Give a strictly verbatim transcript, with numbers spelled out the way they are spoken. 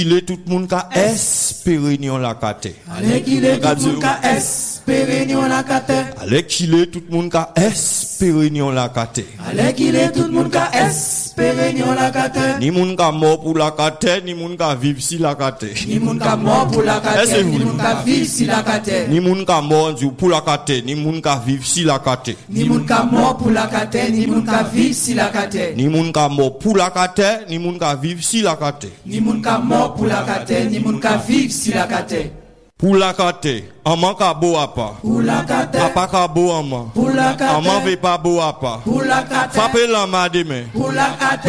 Il est tout le monde qui a espéré ni on la cate. Allez qu'il est tout le monde qui a espéré ni on la cate. Allez qu'il est tout le monde qui a espéré ni on la cate. Allez qu'il est tout le monde qui a espéré ni on la cate. Ni moun ka mort pour la cate, ni moun ka vivre si la cate. Ni moun ka mort pour la cate, ni moun ka vivre si la cate. Ni moun ka mort pour la cate, ni moun ka vivre si la cate. Ni moun ka mort pour la cate, ni moun ka vivre si la cate. Ni moun ka mort pour la cate, ni moun ka vivre si la cate. Ni moun ka mort pour la cate, ni moun ka vivre si la cate. Pour la cate, amant ka bo apa. Pour la cate, papa ka bo amant. Pour la cate, amant veut pas bo apa. Pour la cate, frappez la main demain. Pour la cate,